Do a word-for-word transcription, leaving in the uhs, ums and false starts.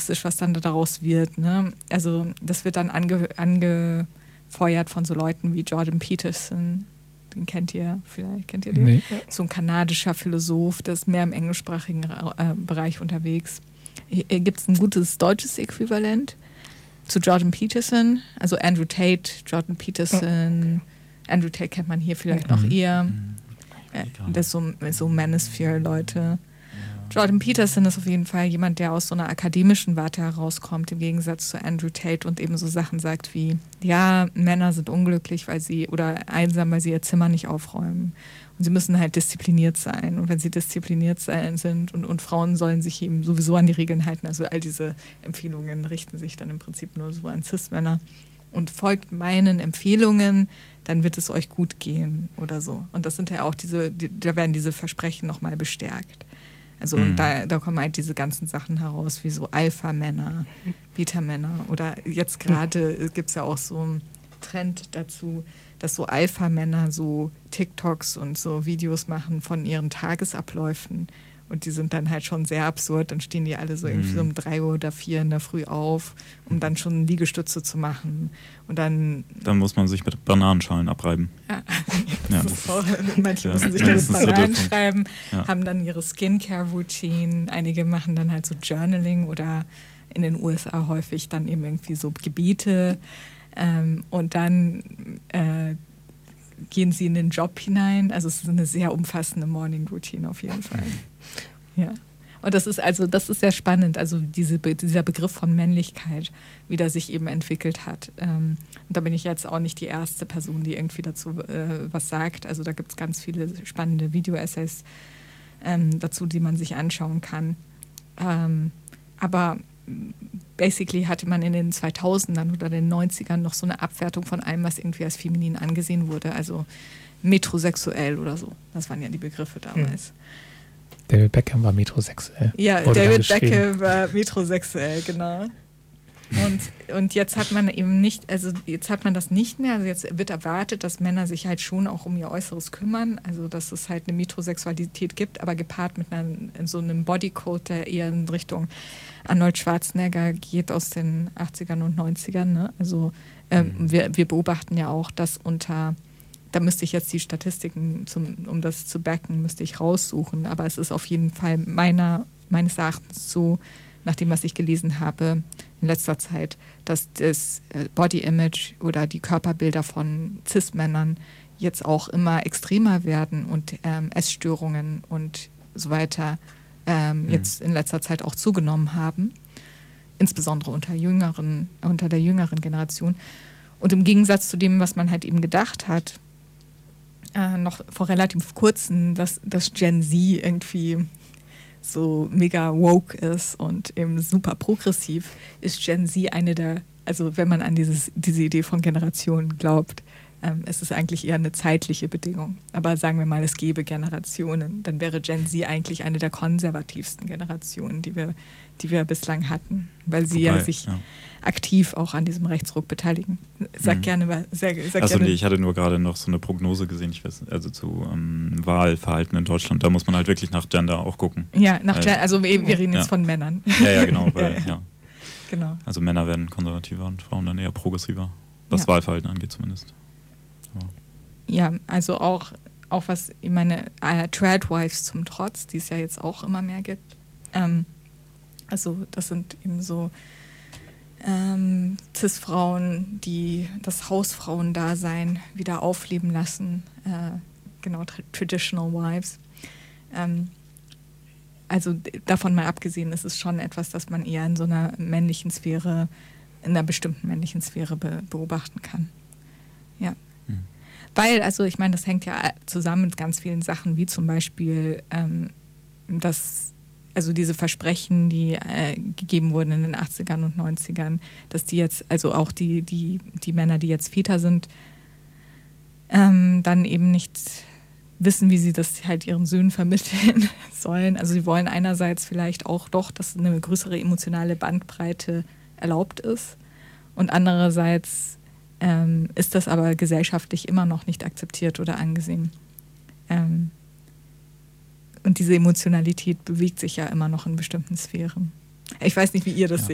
toxisch, was dann daraus wird. Ne? Also das wird dann ange, angefeuert von so Leuten wie Jordan Peterson. Den kennt ihr vielleicht, kennt ihr den? Nee. So ein kanadischer Philosoph, der ist mehr im englischsprachigen äh, Bereich unterwegs. Hier gibt es ein gutes deutsches Äquivalent zu Jordan Peterson, also Andrew Tate, Jordan Peterson. Oh. Andrew Tate kennt man hier vielleicht mhm. noch eher. Mhm. Äh, das ist so, so Manosphere-Leute. Jordan Peterson ist auf jeden Fall jemand, der aus so einer akademischen Warte herauskommt, im Gegensatz zu Andrew Tate, und eben so Sachen sagt wie, ja, Männer sind unglücklich, weil sie, oder einsam, weil sie ihr Zimmer nicht aufräumen. Und sie müssen halt diszipliniert sein. Und wenn sie diszipliniert sein sind und, und Frauen sollen sich eben sowieso an die Regeln halten, also all diese Empfehlungen richten sich dann im Prinzip nur so an Cis-Männer. Und folgt meinen Empfehlungen, dann wird es euch gut gehen oder so. Und das sind ja auch diese, die, da werden diese Versprechen nochmal bestärkt. Also mhm. und da, da kommen halt diese ganzen Sachen heraus, wie so Alpha-Männer, Beta-Männer. Oder jetzt gerade gibt es ja auch so einen Trend dazu, dass so Alpha-Männer so TikToks und so Videos machen von ihren Tagesabläufen. Und die sind dann halt schon sehr absurd. Dann stehen die alle so irgendwie so um drei Uhr oder vier in der Früh auf, um dann schon Liegestütze zu machen. Und dann... Dann muss man sich mit Bananenschalen abreiben. Ja, ja. Das ist auch, manche ja. müssen sich dann mit Bananen schreiben, ja. haben dann ihre Skincare-Routine. Einige machen dann halt so Journaling oder in den U S A häufig dann eben irgendwie so Gebiete. Ähm, und dann... Äh, gehen sie in den Job hinein. Also es ist eine sehr umfassende Morning-Routine auf jeden Fall. Ja. Und das ist also, das ist sehr spannend, also diese, dieser Begriff von Männlichkeit, wie der sich eben entwickelt hat. Ähm, und da bin ich jetzt auch nicht die erste Person, die irgendwie dazu äh, was sagt. Also da gibt es ganz viele spannende Video-Essays ähm, dazu, die man sich anschauen kann. Ähm, aber basically hatte man in den zweitausendern oder den neunzigern noch so eine Abwertung von allem, was irgendwie als feminin angesehen wurde. Also metrosexuell oder so. Das waren ja die Begriffe damals. David Beckham war metrosexuell. Ja, David Beckham war metrosexuell, genau. Und, und jetzt hat man eben nicht, also jetzt hat man das nicht mehr. Also jetzt wird erwartet, dass Männer sich halt schon auch um ihr Äußeres kümmern. Also dass es halt eine Metrosexualität gibt, aber gepaart mit einer, so einem Bodycode, der eher in Richtung Arnold Schwarzenegger geht aus den achtzigern und neunzigern. Ne? Also ähm, mhm. wir, wir beobachten ja auch, dass unter, da müsste ich jetzt die Statistiken, zum, um das zu backen, müsste ich raussuchen. Aber es ist auf jeden Fall meiner, meines Erachtens so, nach dem, was ich gelesen habe in letzter Zeit, dass das Body Image oder die Körperbilder von Cis-Männern jetzt auch immer extremer werden und ähm, Essstörungen und so weiter ähm, mhm. jetzt in letzter Zeit auch zugenommen haben, insbesondere unter jüngeren, unter der jüngeren Generation. Und im Gegensatz zu dem, was man halt eben gedacht hat, äh, noch vor relativ kurzem, dass, dass Gen Z irgendwie so mega woke ist und eben super progressiv, ist Gen Z eine der, also wenn man an dieses, diese Idee von Generationen glaubt, ähm, es ist eigentlich eher eine zeitliche Bedingung. Aber sagen wir mal, es gäbe Generationen, dann wäre Gen Z eigentlich eine der konservativsten Generationen, die wir, die wir bislang hatten, weil sie Wobei, ja sich ja. aktiv auch an diesem Rechtsruck beteiligen. Sag mhm. gerne, sag, sag also gerne. Nee, ich hatte nur gerade noch so eine Prognose gesehen, ich weiß, also zu ähm, Wahlverhalten in Deutschland, da muss man halt wirklich nach Gender auch gucken. Ja, nach Gender, äh, also wir, wir reden jetzt ja. von Männern. Ja, ja, genau, weil, ja, ja. ja. Genau. Also Männer werden konservativer und Frauen dann eher progressiver, was ja. Wahlverhalten angeht zumindest. Aber. Ja, also auch, auch was, ich meine, äh, Tradwives zum Trotz, die es ja jetzt auch immer mehr gibt. Ähm, also das sind eben so ähm, Cis-Frauen, die das Hausfrauendasein wieder aufleben lassen. Äh, genau, tra- Traditional Wives. Ähm, also d- davon mal abgesehen, ist es schon etwas, das man eher in so einer männlichen Sphäre, in einer bestimmten männlichen Sphäre be- beobachten kann. Ja. Mhm. Weil, also ich meine, das hängt ja zusammen mit ganz vielen Sachen, wie zum Beispiel ähm, das also diese Versprechen, die äh, gegeben wurden in den achtzigern und neunzigern, dass die jetzt, also auch die, die, die Männer, die jetzt Väter sind, ähm, dann eben nicht wissen, wie sie das halt ihren Söhnen vermitteln sollen. Also sie wollen einerseits vielleicht auch doch, dass eine größere emotionale Bandbreite erlaubt ist und andererseits ähm, ist das aber gesellschaftlich immer noch nicht akzeptiert oder angesehen. Ähm, Und diese Emotionalität bewegt sich ja immer noch in bestimmten Sphären. Ich weiß nicht, wie ihr das ja. seht.